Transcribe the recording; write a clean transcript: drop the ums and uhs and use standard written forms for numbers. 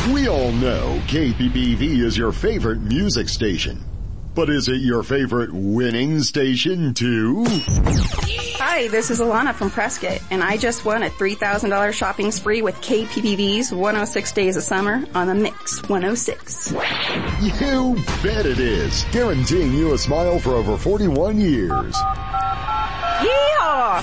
We all know KPPV is your favorite music station. But is it your favorite winning station too? Hi, this is Alana from Prescott, and I just won a $3,000 shopping spree with KPPV's 106 Days of Summer on the Mix 106. You bet it is. Guaranteeing you a smile for over 41 years.